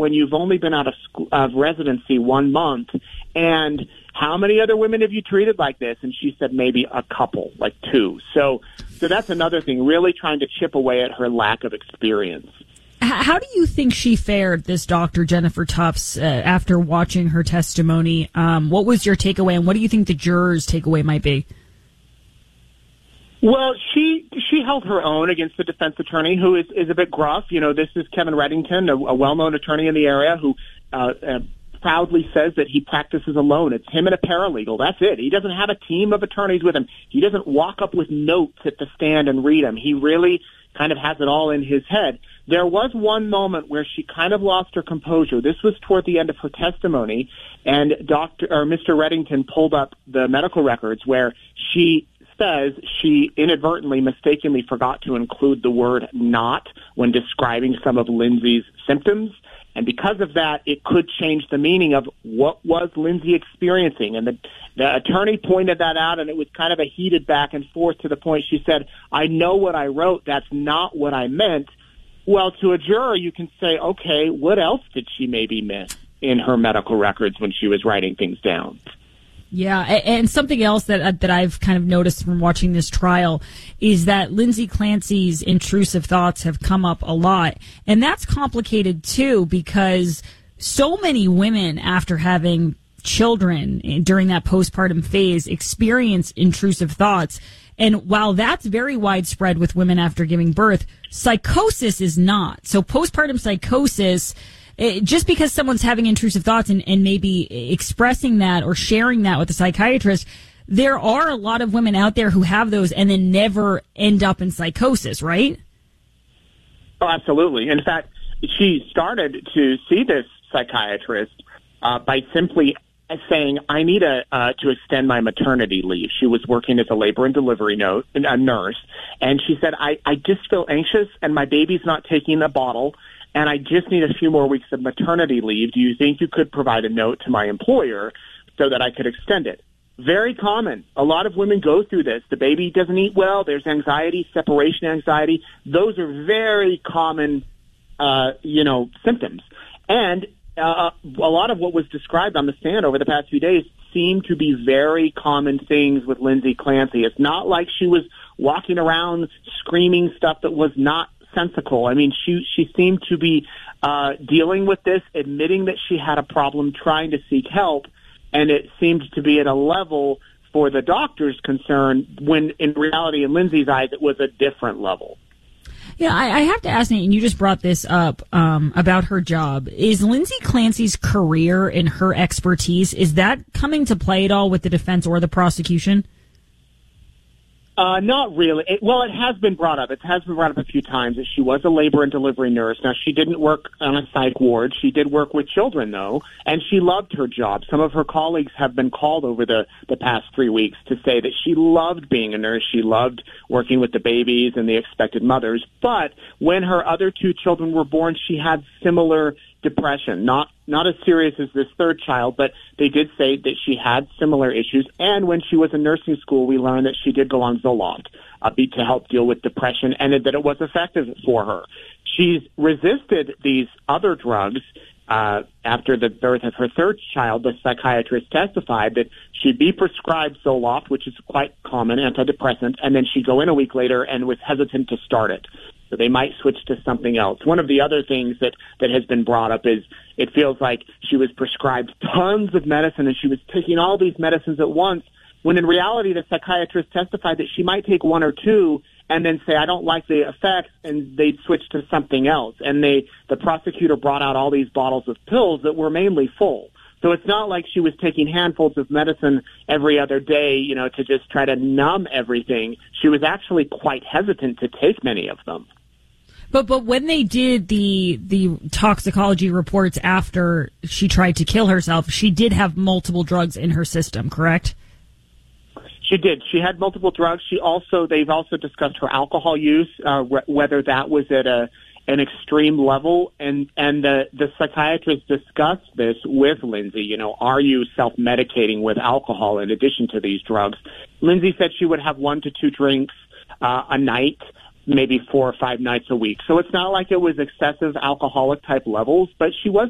when you've only been out of residency 1 month? And how many other women have you treated like this? And she said maybe a couple, like 2. So that's another thing, really trying to chip away at her lack of experience. How do you think she fared, this Dr. Jennifer Tufts, after watching her testimony? What was your takeaway, and what do you think the jurors' takeaway might be? Well, she held her own against the defense attorney, who is a bit gruff. You know, this is Kevin Reddington, a well-known attorney in the area, who proudly says that he practices alone. It's him and a paralegal. That's it. He doesn't have a team of attorneys with him. He doesn't walk up with notes at the stand and read them. He really kind of has it all in his head. There was one moment where she kind of lost her composure. This was toward the end of her testimony, and Mr. Reddington pulled up the medical records where she says she inadvertently, mistakenly forgot to include the word "not" when describing some of Lindsay's symptoms. And because of that, it could change the meaning of what was Lindsay experiencing. And the attorney pointed that out, and it was kind of a heated back and forth to the point she said, "I know what I wrote. That's not what I meant." Well, to a juror, you can say, okay, what else did she maybe miss in her medical records when she was writing things down? Yeah, and something else that I've kind of noticed from watching this trial is that Lindsay Clancy's intrusive thoughts have come up a lot. And that's complicated, too, because so many women, after having children during that postpartum phase, experience intrusive thoughts. And while that's very widespread with women after giving birth, psychosis is not. So postpartum psychosis, just because someone's having intrusive thoughts and maybe expressing that or sharing that with a psychiatrist, there are a lot of women out there who have those and then never end up in psychosis, right? Oh, absolutely. In fact, she started to see this psychiatrist by simply saying, "I need to extend my maternity leave." She was working as a labor and delivery nurse, and she said, I just feel anxious, and my baby's not taking a bottle, and I just need a few more weeks of maternity leave. Do you think you could provide a note to my employer so that I could extend it? Very common. A lot of women go through this. The baby doesn't eat well. There's anxiety, separation anxiety. Those are very common, symptoms. And a lot of what was described on the stand over the past few days seemed to be very common things with Lindsay Clancy. It's not like she was walking around screaming stuff that was not sensical. I mean, she seemed to be dealing with this, admitting that she had a problem, trying to seek help, and it seemed to be at a level for the doctor's concern when in reality, in Lindsay's eyes, it was a different level. Yeah, I have to ask, Nate, and you just brought this up about her job. Is Lindsay Clancy's career and her expertise, is that coming to play at all with the defense or the prosecution? Not really. It has been brought up. It has been brought up a few times that she was a labor and delivery nurse. Now, she didn't work on a psych ward. She did work with children, though, and she loved her job. Some of her colleagues have been called over the past 3 weeks to say that she loved being a nurse. She loved working with the babies and the expected mothers. But when her other 2 children were born, she had similar depression, not as serious as this third child, but they did say that she had similar issues. And when she was in nursing school, we learned that she did go on Zoloft to help deal with depression, and that it was effective for her. She's resisted these other drugs. After the birth of her third child, the psychiatrist testified that she'd be prescribed Zoloft, which is quite common, antidepressant, and then she'd go in a week later and was hesitant to start it. So they might switch to something else. One of the other things that has been brought up is it feels like she was prescribed tons of medicine and she was taking all these medicines at once, when in reality the psychiatrist testified that she might take 1 or 2 and then say, I don't like the effects, and they'd switch to something else. And the prosecutor brought out all these bottles of pills that were mainly full. So it's not like she was taking handfuls of medicine every other day, to just try to numb everything. She was actually quite hesitant to take many of them. But when they did the toxicology reports after she tried to kill herself, she did have multiple drugs in her system, correct? She did. She had multiple drugs. They've also discussed her alcohol use, whether that was at an extreme level, and the psychiatrist discussed this with Lindsay. Are you self-medicating with alcohol in addition to these drugs? Lindsay said she would have 1 to 2 drinks a night, maybe 4 or 5 nights a week. So it's not like it was excessive alcoholic type levels, but she was